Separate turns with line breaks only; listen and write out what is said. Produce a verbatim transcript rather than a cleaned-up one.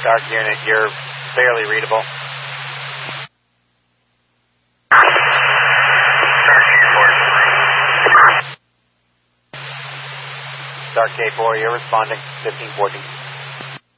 Dark unit, you're barely readable. Dark K four, you're responding, fifteen fourteen.